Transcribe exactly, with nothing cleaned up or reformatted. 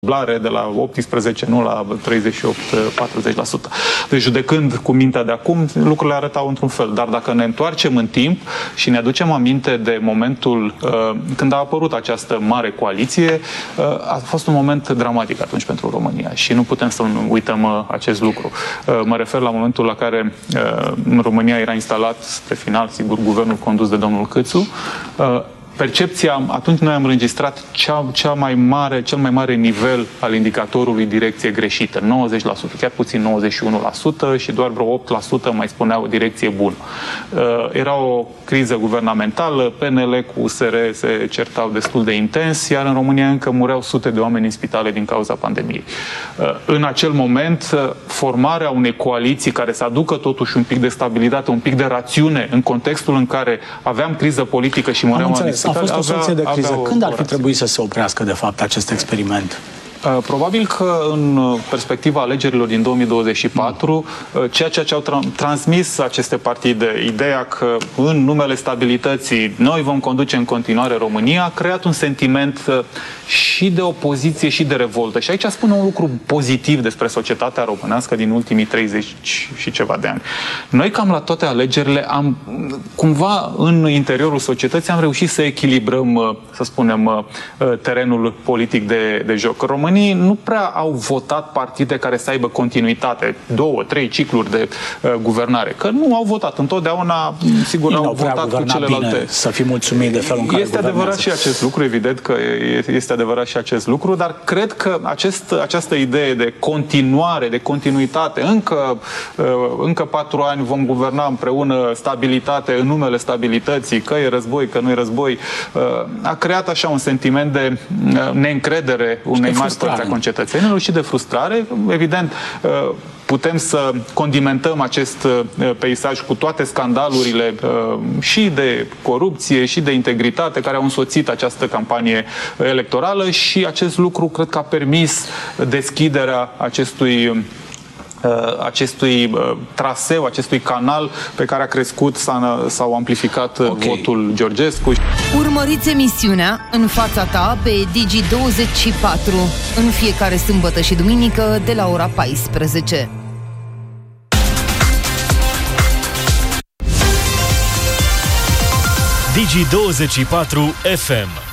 blare de la optsprezece, nu la treizeci și opt patruzeci la sută. Deci, judecând cu mintea de acum, lucrurile arătau într-un fel. Dar dacă ne întoarcem în timp și ne aducem aminte de momentul uh, când a apărut această mare coaliție, uh, a fost un moment dramatic atunci pentru România și nu putem să uităm uh, acest lucru. Uh, mă refer la momentul la care uh, în România era instalat, spre final, sigur, guvernul condus de domnul Câțu. Uh, Percepția, atunci noi am înregistrat cea, cea mai mare, cel mai mare nivel al indicatorului direcție greșită, nouăzeci la sută, chiar puțin nouăzeci și unu la sută și doar vreo opt la sută mai spuneau direcție bună. Era o criză guvernamentală, P N L cu U S R se certau destul de intens, iar în România încă mureau sute de oameni în spitale din cauza pandemiei. În acel moment, formarea unei coaliții care să aducă totuși un pic de stabilitate, un pic de rațiune în contextul în care aveam criză politică și mureau oameni. A fost o soluție de criză. Când ar fi trebuit să se oprească, de fapt, acest experiment? Probabil că în perspectiva alegerilor din două mii douăzeci și patru, ceea ce au tra- transmis aceste partide, ideea că în numele stabilității noi vom conduce în continuare România, a creat un sentiment și de opoziție și de revoltă. Și aici spune un lucru pozitiv despre societatea românească din ultimii treizeci și ceva de ani. Noi cam la toate alegerile am, cumva în interiorul societății am reușit să echilibrăm, să spunem, terenul politic de, de joc. România nu prea au votat partide care să aibă continuitate, două, trei cicluri de uh, guvernare, că nu au votat. Întotdeauna, sigur, au votat cu celelalte. Bine, să fim mulțumiți de felul în care este adevărat și acest lucru, evident că este adevărat și acest lucru, dar cred că acest, această idee de continuare, de continuitate, încă, uh, încă patru ani vom guverna împreună, stabilitate în numele stabilității, că e război, că nu e război, uh, a creat așa un sentiment de uh, neîncredere unei mari părți a concetățenilor și de frustrare. Evident, putem să condimentăm acest peisaj cu toate scandalurile și de corupție și de integritate care au însoțit această campanie electorală și acest lucru cred că a permis deschiderea acestui acestui traseu, acestui canal pe care a crescut sau amplificat okay. votul Georgescu. Urmăriți emisiunea În fața ta pe Digi douăzeci și patru în fiecare sâmbătă și duminică de la ora paisprezece. Digi douăzeci și patru F M